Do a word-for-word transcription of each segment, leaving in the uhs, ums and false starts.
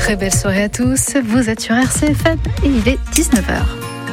Très belle soirée à tous, vous êtes sur R C F M et il est dix-neuf heures.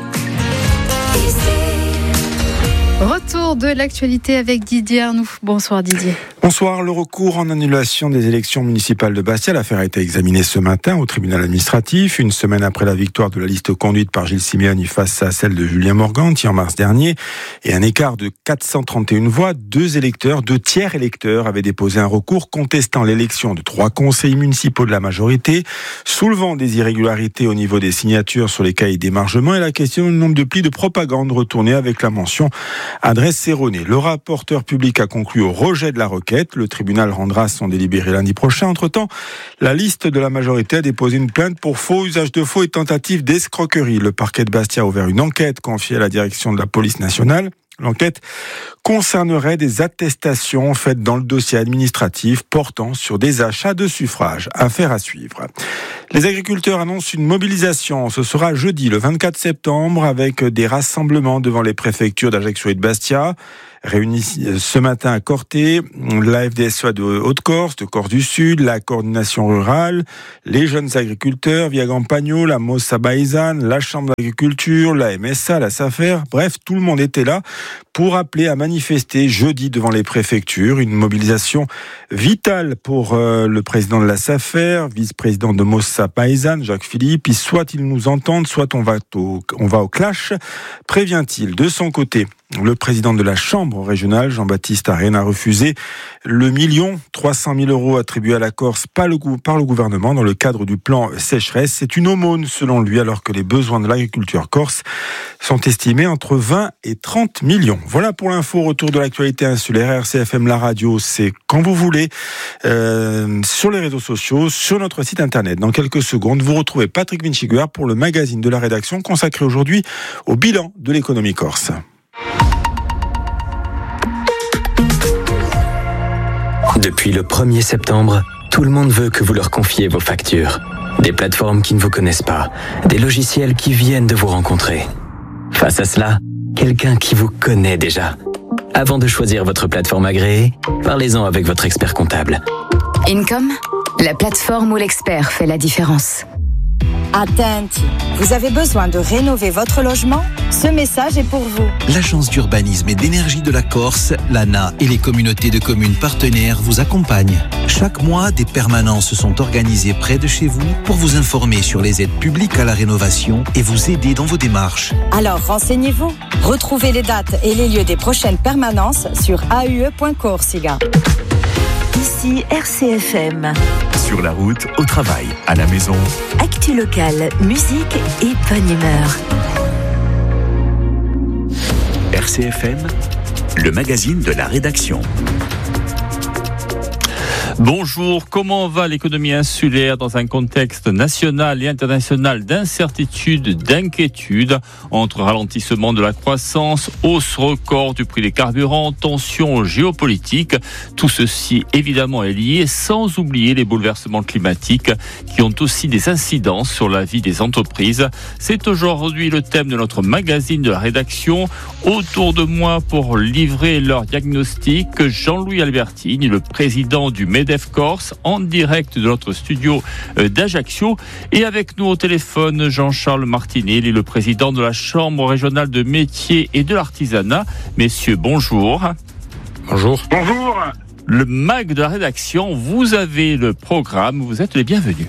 Retour de l'actualité avec Didier Arnoux. Bonsoir Didier. Bonsoir. Le recours en annulation des élections municipales de Bastia, l'affaire a été examinée ce matin au tribunal administratif, une semaine après la victoire de la liste conduite par Gilles Simeoni face à celle de Julien Morganti en mars dernier, et un écart de quatre cent trente et une voix. Deux électeurs, deux tiers électeurs avaient déposé un recours contestant l'élection de trois conseillers municipaux de la majorité, soulevant des irrégularités au niveau des signatures sur les cahiers d'émargement et la question du nombre de plis de propagande retournés avec la mention adresse erronée. Le rapporteur public a conclu au rejet de la requête. Le tribunal rendra son délibéré lundi prochain. Entre-temps, la liste de la majorité a déposé une plainte pour faux, usage de faux et tentative d'escroquerie. Le parquet de Bastia a ouvert une enquête confiée à la direction de la police nationale. L'enquête concernerait des attestations faites dans le dossier administratif portant sur des achats de suffrages. Affaire à suivre. Les agriculteurs annoncent une mobilisation. Ce sera jeudi, le vingt-quatre septembre, avec des rassemblements devant les préfectures d'Ajaccio et de Bastia. Réunis ce matin à Corté, la F D S E A de Haute-Corse, de Corse du Sud, la coordination rurale, les jeunes agriculteurs, Via Campagno, la Mossa Baïzane, la Chambre d'agriculture, la M S A, la SAFER. Bref, tout le monde était là pour appeler à manifester jeudi devant les préfectures. Une mobilisation vitale pour euh, le président de la SAFER, vice-président de Mossa Baïzane, Jacques Philippe. Soit ils nous entendent, soit on va au, on va au clash, prévient-il. De son côté, le président de la Chambre régionale, Jean-Baptiste Arène, a refusé le million trois cent mille euros attribué à la Corse par le, par le gouvernement dans le cadre du plan sécheresse. C'est une aumône selon lui, alors que les besoins de l'agriculture corse sont estimés entre vingt et trente millions. Voilà pour l'info. Retour de l'actualité insulaire. R C F M, la radio, c'est quand vous voulez, euh, sur les réseaux sociaux, sur notre site internet. Dans quelques secondes, vous retrouvez Patrick Vinciguer pour le magazine de la rédaction consacré aujourd'hui au bilan de l'économie corse. Depuis le premier septembre, tout le monde veut que vous leur confiez vos factures. Des plateformes qui ne vous connaissent pas, des logiciels qui viennent de vous rencontrer. Face à cela, quelqu'un qui vous connaît déjà. Avant de choisir votre plateforme agréée, parlez-en avec votre expert comptable. Income, la plateforme où l'expert fait la différence. Attenti, vous avez besoin de rénover votre logement ? Ce message est pour vous. L'Agence d'urbanisme et d'énergie de la Corse, l'A N A et les communautés de communes partenaires vous accompagnent. Chaque mois, des permanences sont organisées près de chez vous pour vous informer sur les aides publiques à la rénovation et vous aider dans vos démarches. Alors renseignez-vous. Retrouvez les dates et les lieux des prochaines permanences sur a u e point corsica. Ici R C F M. Sur la route, au travail, à la maison. Actu locale, musique et bonne humeur. R C F M, le magazine de la rédaction. Bonjour, comment va l'économie insulaire dans un contexte national et international d'incertitude, d'inquiétude, entre ralentissement de la croissance, hausse record du prix des carburants, tensions géopolitiques. Tout ceci évidemment est lié, sans oublier les bouleversements climatiques qui ont aussi des incidences sur la vie des entreprises. C'est aujourd'hui le thème de notre magazine de la rédaction. Autour de moi pour livrer leur diagnostic, Jean-Louis Albertini, le président du MEDEF Corse, en direct de notre studio d'Ajaccio. Et avec nous au téléphone, Jean-Charles Martinelli, le président de la Chambre régionale de métiers et de l'artisanat. Messieurs, bonjour. Bonjour. Bonjour. Le mag de la rédaction, vous avez le programme, vous êtes les bienvenus.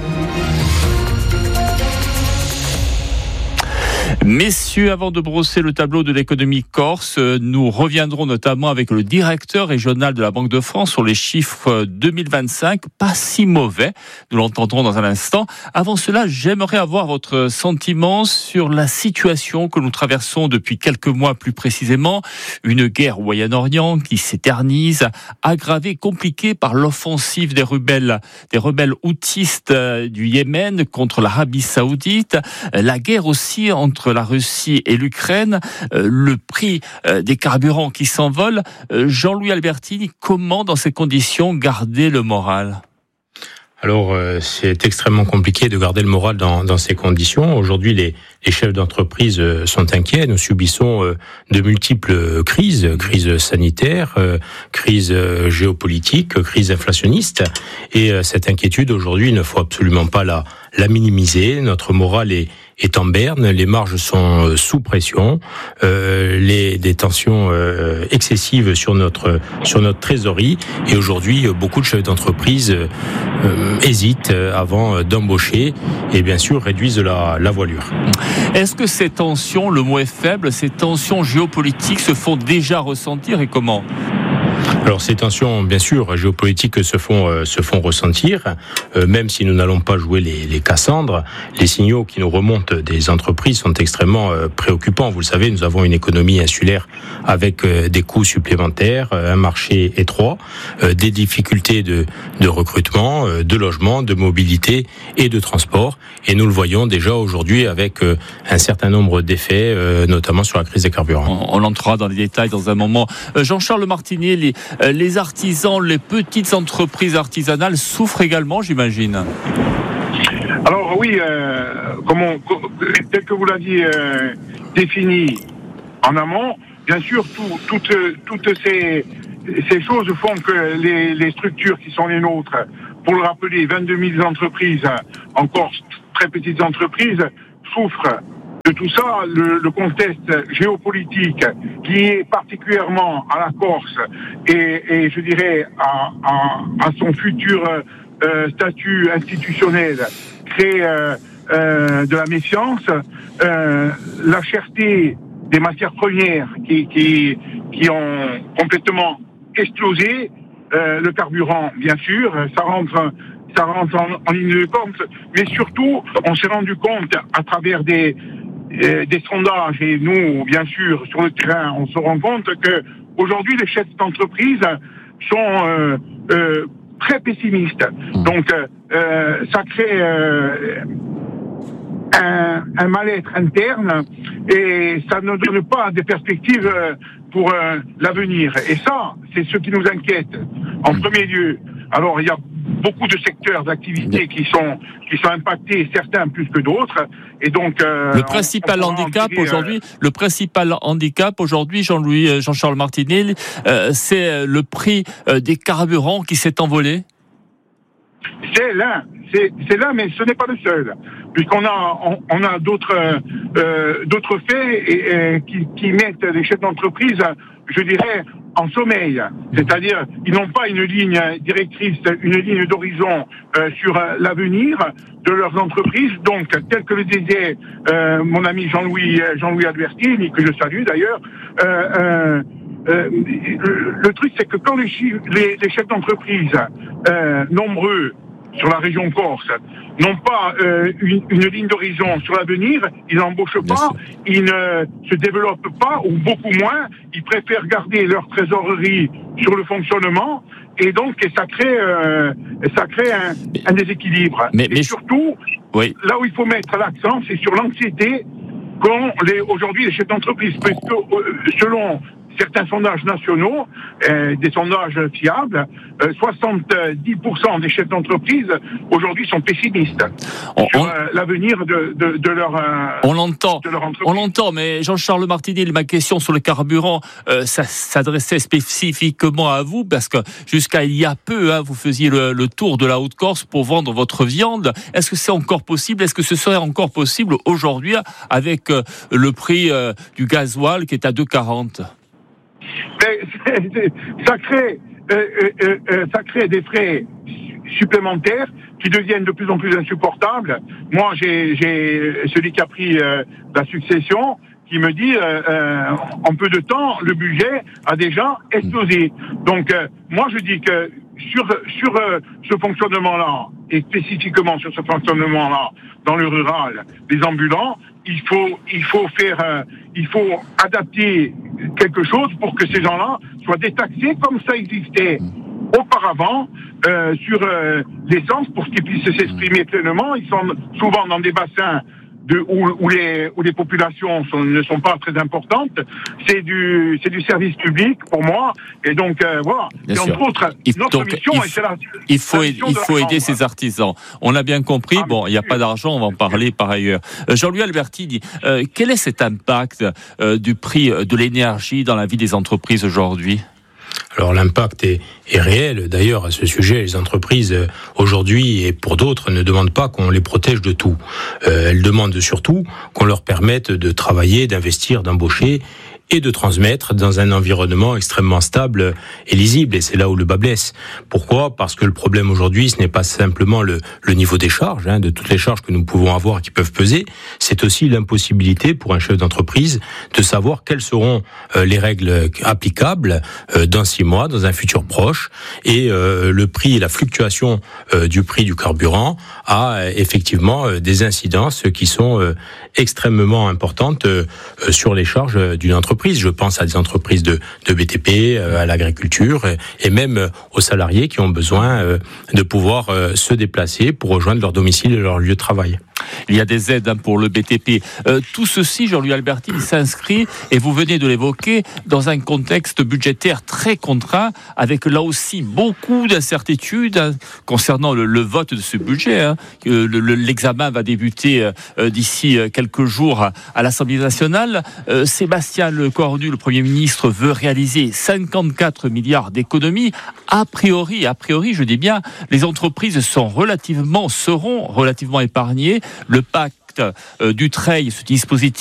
Messieurs, avant de brosser le tableau de l'économie corse, nous reviendrons notamment avec le directeur régional de la Banque de France sur les chiffres deux mille vingt-cinq, pas si mauvais, nous l'entendrons dans un instant. Avant cela, j'aimerais avoir votre sentiment sur la situation que nous traversons depuis quelques mois plus précisément, une guerre au Moyen-Orient qui s'éternise, aggravée, compliquée par l'offensive des rebelles, des rebelles houthistes du Yémen contre l'Arabie Saoudite, la guerre aussi entre la Russie et l'Ukraine, euh, le prix euh, des carburants qui s'envolent. Euh, Jean-Louis Albertini, comment dans ces conditions garder le moral ? Alors, euh, c'est extrêmement compliqué de garder le moral dans, dans ces conditions. Aujourd'hui, les, les chefs d'entreprise euh, sont inquiets. Nous subissons euh, de multiples crises, crise sanitaire, euh, crise euh, géopolitique, crise inflationniste. Et euh, cette inquiétude, aujourd'hui, il ne faut absolument pas la, la minimiser. Notre morale est, est en berne, les marges sont sous pression, euh, les des tensions euh, excessives sur notre sur notre trésorerie. Et aujourd'hui, beaucoup de chefs d'entreprise euh, hésitent avant d'embaucher et bien sûr réduisent la, la voilure. Est-ce que ces tensions, le mot est faible, ces tensions géopolitiques se font déjà ressentir et comment ? Alors ces tensions, bien sûr, géopolitiques se font euh, se font ressentir, euh, même si nous n'allons pas jouer les, les Cassandres. Les signaux qui nous remontent des entreprises sont extrêmement euh, préoccupants. Vous le savez, nous avons une économie insulaire avec euh, des coûts supplémentaires, euh, un marché étroit, euh, des difficultés de de recrutement, euh, de logement, de mobilité et de transport. Et nous le voyons déjà aujourd'hui avec euh, un certain nombre d'effets, euh, notamment sur la crise des carburants. On, on entrera dans les détails dans un moment. Euh, Jean-Charles Martinet, les Les artisans, les petites entreprises artisanales souffrent également, j'imagine. Alors oui, euh, comme on, tel que vous l'avez euh, défini en amont, bien sûr, tout, toutes, toutes ces, ces choses font que les, les structures qui sont les nôtres, pour le rappeler, vingt-deux mille entreprises, encore très petites entreprises, souffrent. De tout ça, le, le contexte géopolitique qui est particulièrement à la Corse et, et je dirais à, à, à son futur euh, statut institutionnel crée euh, euh, de la méfiance, euh, la cherté des matières premières qui, qui, qui ont complètement explosé, euh, le carburant bien sûr, ça rentre, ça rentre en, en ligne de compte, mais surtout on s'est rendu compte à travers des des sondages, et nous, bien sûr, sur le terrain, on se rend compte que aujourd'hui, les chefs d'entreprise sont euh, euh, très pessimistes. Donc, euh, ça crée euh, un, un mal-être interne et ça ne donne pas des perspectives pour euh, l'avenir. Et ça, c'est ce qui nous inquiète en premier lieu. Alors, il y a beaucoup de secteurs d'activité qui sont qui sont impactés, certains plus que d'autres, et donc euh, le principal on, on handicap tirer, aujourd'hui, euh... le principal handicap aujourd'hui, Jean-Louis, Jean-Charles Martinet, euh, c'est le prix euh, des carburants qui s'est envolé. C'est l'un, c'est, c'est l'un, mais ce n'est pas le seul, puisqu'on a on, on a d'autres euh, d'autres faits et, et, qui, qui mettent les chefs d'entreprise, je dirais, en sommeil, c'est-à-dire ils n'ont pas une ligne directrice, une ligne d'horizon euh, sur euh, l'avenir de leurs entreprises. Donc, tel que le disait euh, mon ami Jean-Louis Jean-Louis Albertini, que je salue d'ailleurs, euh, euh, euh, le, le truc c'est que quand les, les, les chefs d'entreprise euh, nombreux sur la région Corse n'ont pas euh, une, une ligne d'horizon sur l'avenir, ils n'embauchent pas, ils ne se développent pas, ou beaucoup moins, ils préfèrent garder leur trésorerie sur le fonctionnement, et donc et ça crée, euh, ça crée un, un déséquilibre. Mais, et mais surtout, oui. Là où il faut mettre l'accent, c'est sur l'anxiété qu'ont les, aujourd'hui les chefs d'entreprise, parce que euh, selon certains sondages nationaux, euh, des sondages fiables, euh, soixante-dix pour cent des chefs d'entreprise aujourd'hui sont pessimistes on, sur on, euh, l'avenir de, de, de, leur, euh, on l'entend, de leur entreprise. On l'entend, mais Jean-Charles Martinet, ma question sur le carburant, euh, ça s'adressait spécifiquement à vous, parce que jusqu'à il y a peu, hein, vous faisiez le, le tour de la Haute-Corse pour vendre votre viande. Est-ce que c'est encore possible ? Est-ce que ce serait encore possible aujourd'hui avec euh, le prix euh, du gasoil qui est à deux quarante ? Mais c'est, c'est, ça crée, euh, euh, euh, ça crée des frais supplémentaires qui deviennent de plus en plus insupportables. Moi, j'ai, j'ai celui qui a pris euh, la succession qui me dit euh, euh, en peu de temps, le budget a déjà explosé. Donc, euh, moi, je dis que sur sur euh, ce fonctionnement-là, et spécifiquement sur ce fonctionnement-là, dans le rural, les ambulants, il faut il faut faire, euh, il faut adapter quelque chose pour que ces gens-là soient détaxés comme ça existait auparavant euh, sur euh, l'essence, pour qu'ils puissent s'exprimer pleinement. Ils sont souvent dans des bassins de, où, où, les, où les populations sont, ne sont pas très importantes. C'est du, c'est du service public pour moi. Et donc, euh, voilà. Bien et sûr. entre autres, il, notre donc, mission, il, et c'est la, il faut, la il faut aider ces artisans. On a bien compris. Ah, bon, il n'y a pas d'argent, on va en parler par ailleurs. Euh, Jean-Louis Albertini, euh, quel est cet impact euh, du prix de l'énergie dans la vie des entreprises aujourd'hui ? Alors l'impact est, est réel. D'ailleurs, à ce sujet, les entreprises euh, aujourd'hui et pour d'autres ne demandent pas qu'on les protège de tout. Euh, elles demandent surtout qu'on leur permette de travailler, d'investir, d'embaucher et de transmettre dans un environnement extrêmement stable et lisible. Et c'est là où le bas blesse. Pourquoi ? Parce que le problème aujourd'hui, ce n'est pas simplement le, le niveau des charges, hein, de toutes les charges que nous pouvons avoir et qui peuvent peser. C'est aussi l'impossibilité pour un chef d'entreprise de savoir quelles seront euh, les règles applicables euh, dans six mois, dans un futur proche. Et euh, le prix et la fluctuation euh, du prix du carburant a euh, effectivement euh, des incidences qui sont euh, extrêmement importantes euh, sur les charges d'une entreprise. Je pense à des entreprises de, de B T P, euh, à l'agriculture et, et même euh, aux salariés qui ont besoin euh, de pouvoir euh, se déplacer pour rejoindre leur domicile et leur lieu de travail. Il y a des aides hein, pour le B T P. Euh, tout ceci, Jean-Louis Albertini, s'inscrit, et vous venez de l'évoquer, dans un contexte budgétaire très contraint, avec là aussi beaucoup d'incertitudes hein, concernant le, le vote de ce budget. Hein. Le, le, l'examen va débuter euh, d'ici quelques jours à, à l'Assemblée nationale. Euh, Sébastien Lecornu, le Premier ministre, veut réaliser cinquante-quatre milliards d'économies. A priori, a priori, je dis bien, les entreprises sont relativement, seront relativement épargnées. Le pacte euh, Dutreil, ce dispositif